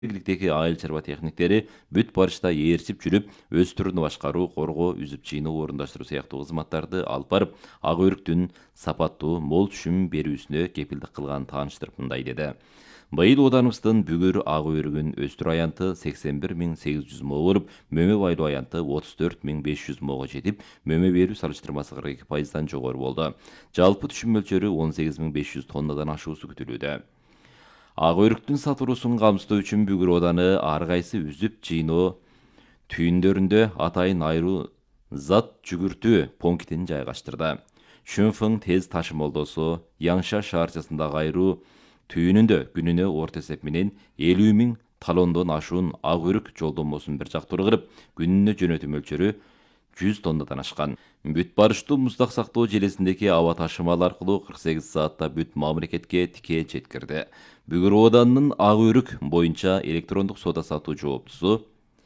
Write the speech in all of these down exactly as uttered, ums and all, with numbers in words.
бийликтеги айыл чарба техниктери бүт барышта ээрчип жүрүп, өз түрүн башкаруу, коргоо, үзүп жыйноо, орундаштыруу сыяктуу кызматтарды алып барып, ак өрүктүн сапаттуу, мол түшүм берүүсүнө кепилдик кылганын тааныштырып мындай деди. Быйыл оданыбыздын бүгүр ак өрүгүн өстүр аянты сексен бир миң сегиз жүз мо болуп, мөмө байлоо аянты отуз төрт миң беш жүз мого жетип, мөмө берүү салыштырмасы кырк эки пайыздан жогору болду. Жалпы түшүм мөлчөрү он сегиз миң беш жүз тоннадан ашуусу күтүлүүдө. Ак өрүктүн сатылуусун камсыздоо үчүн бүгүр ооданы ар кайсы үзүп жыйноо түйүндөрүндө атайын айруу зат жүгүртүү пунктин жайгаштырды. Шүнфың тез ташымалдоосу Яңша шаарчасындагы айруу түйүнүндө күнүнө орто эсеп менен элүү миң талондон ашуун ак өрүк жолдомосун бир жактуу кырып, күнүнө жөнөтүү мөлчөрү жүз тоннадан ашкан. Бүт барыштуу муздак сактоо желесиндеги аба ташымал аркылуу кырк сегиз саатта бүт мамлекетке тикээ жеткирди. Бүгүр ооданынын ак өрүк боюнча электрондук соода сатуу жооптусу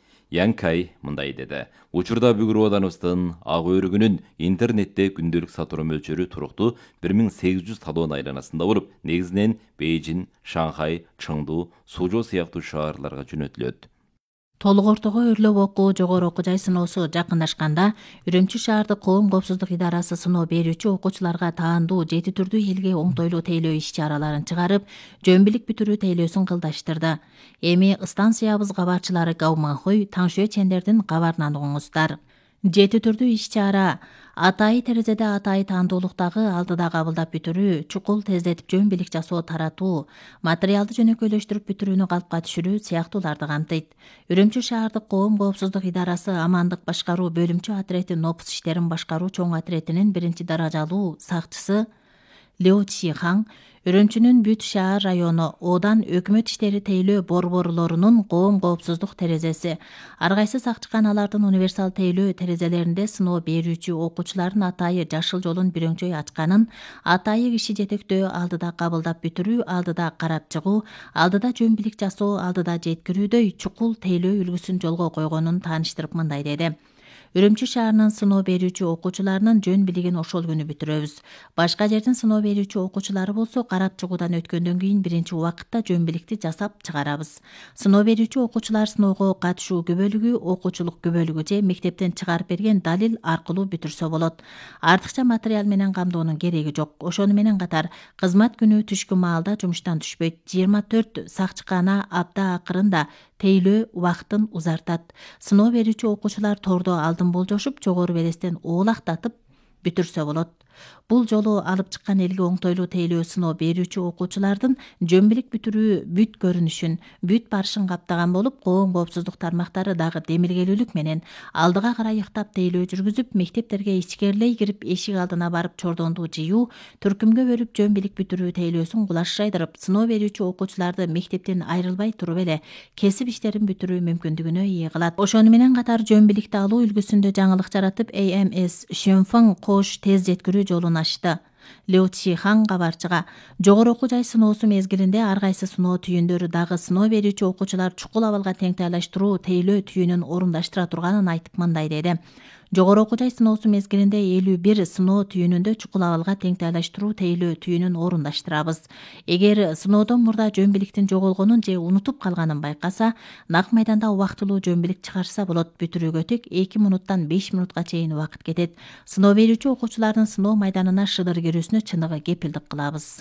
Янкай мындай деди. Учурда бүгүр ооданыбыздын ак өрүгүнүн интернетте күндөлүк сатуу мөлчөрү туруктуу бир миң сегиз жүз талоон айланасында болуп, негизинен Бейжин, Шанхай, Чыңду, Сужоо сыяктуу шаарларга жөнөтүлөт. Толук ортого өрлөп окуу, жогору окуу жай сыноосу жакындашканда, Үрүмчү шаардык коом коопсуздук идарасы сыноо берүүчү окуучуларга таандуу жети түрдүү элге оңтойлуу тейлөө иш-чараларын чыгарып, жөн билик бүтүрүү тейлөөсүн кылдаштырды. Эми станциябыз кабарчылары Гауманхуй, Таңшуэ чендердин кабарынан угуңуздар. Жети түрдүү иш-чара атайы терезеде атайы таандуулуктагы алдыда кабылдап бүтүрүү, чукул тездетип жөн билик жасоо таратуу, материалды жөнөкөйлөштүрүп бүтүрүүнү калпка түшүрүү сыяктууларды камтыйт. Үрүмчү шаардык коом коопсуздук идарасы амандык башкаруу бөлүмчө отрети нопус иштерин башкаруу чоң отретинин биринчи даражалуу сакчысы Лео Чихаң, Үрүмчүнүн бүт шаар району Одан өкмөт иштери тейлөө борборлорунун коом коопсуздук терезеси. Ар кайсы сакчыканалардын универсал тейлөө терезелеринде сыноо берүүчү окуучулардын атайы жашыл жолун бирөңчөй ачканын, атайы киши жетектөө, алдыда кабылдап бүтүрүү, алдыда карап чыгуу, алдыда жөн билик жасоо, алдыда жеткирүүдөй чукул тейлөө үлгүсүн жолго койгонун тааныштырып мындай деди. Үрүмчү шаарынын сыноо берүүчү окуучуларынын жөн билигин ошол күнү бүтүрөбүз. Башка жердин сыноо берүүчү окуучулары болсо карап чыгуудан өткөндөн кийин биринчи убакытта жөн биликти жасап чыгарабыз. Сыноо берүүчү окуучулар сыноого катышуу күбөлүгү, окуучулук күбөлүгү же мектептен чыгарып берген далил аркылуу бүтүрсө болот. Артыкча материал менен камдоонун кереги жок. Ошону менен катар кызмат күнү түшкү маалда жумуштан түшпөйт. жыйырма төрт сакчыкана апта акырында тейлөө убактын узартат. Сыноо берүүчү окуучулар тордо алдын болжошуп, жогору белестен оолактатып бүтүрсө болот. Бул жолу алып чыккан элге оңтойлуу тейлөө сыноо берүүчү окуучулардын жөн билик бүтүрүү бүт көрүнүшүн, бүт барышын каптаган болуп, коом коопсуздук тармактары дагы демилгелүүлүк менен алдыга карай ыктап тейлөө жүргүзүп, мектептерге ичкерлей кирип эшик алдына барып чордонду жыюу, түркүмгө бөлүп жөн билик бүтүрүү тейлөөсүн кулаш жайдырып, сыноо берүүчү окуучуларды мектептен айрылбай туруп эле кесип иштерин бүтүрүү мүмкүндүгүнө ээ кылат. Ошону менен катар жөн биликти алуу үлгүсүндө жаңылык жаратып, A M S Шөнфың кош тез жеткирүү жолун ачты. Лео Чихаң кабарчыга жогору окуу жай сыноосу мезгилинде ар кайсы сыноо түйүндөрү дагы сыноо берүүчү окуучулар чукул абалга теңтайлаштыруу тейлөө түйүнүн орундаштыра турганын айтып мындай деди. Жогору окуу жай сыноосу мезгилинде элүү бир сыноо түйүнүндө чукул абалга теңтайлаштыруу тейлөө түйүнүн орундаштырабыз. Эгер сыноодон мурда жөн биликтин жоголгонун же унутуп калганын байкаса, нак майданда убактылуу жөн билик чыгарса болот. Бүтүрүүгө тек эки минуттан беш минутка чейин убакыт кетет. Сыноо берүүчү окуучулардын сыноо майданына шыдыр кирүүсүнө чыныгы кепилдик кылабыз.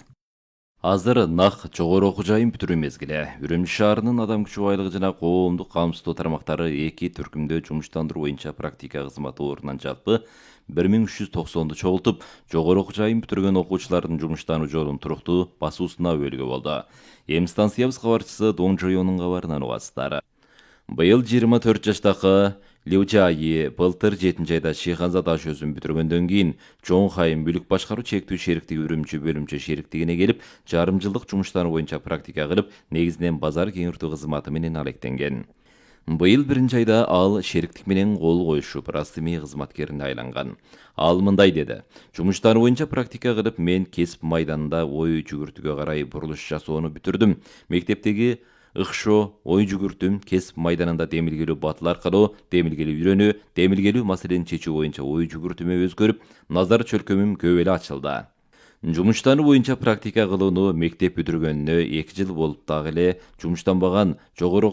Азыр нак жогору окуу жайын бүтүрүү мезгили. Үрүмчү шаарынын адам күчү байлыгы жана коомдук камсыздоо тармактары эки түркүмдө жумуштандыруу боюнча практика кызматы орунан жалпы бир миң үч жүз токсонду чогултуп, жогору окуу жайын бүтүргөн окуучулардын жумуштануу жолун туруктуу басуусуна өбөлгө болду. Эми станциябыз кабарчысы Дон Жойонун кабарынан угасыздар. Быйыл жыйырма төрт жаштагы Лю Жайи былтыр жетинчи айда Шиханза таш өзүн бүтүргөндөн кийин Чоңхайым бүлүк башкаруу чектүү шериктиги Үрүмчү бөлүмчө шериктигине келип, жарым жылдык жумуштары боюнча практика кылып, негизинен базар кеңиртүү кызматы менен алектенген. Быйыл биринчи айда ал шериктик менен кол коюшуп, расмий кызматкерине айланган. Ал мындай деди. Жумуштары боюнча практика кылып, мен кесип майданында ой жүгүртүүгө карай бурулуш жасоону бүтүрдүм. Мектептеги ыкшоо, ой жүгүртүм, кесип майданында демилгелүү батыл аркылуу демилгелүү үйрөнүү, демилгелүү маселени чечүү боюнча ой жүгүртүмө өзгөрүп, назар чөлкөмүм көп эле ачылды. Жумуштаны боюнча практика кылууну мектеп бүтүргөнүнө эки жыл болуп дагы эле жумуштанбаган жогору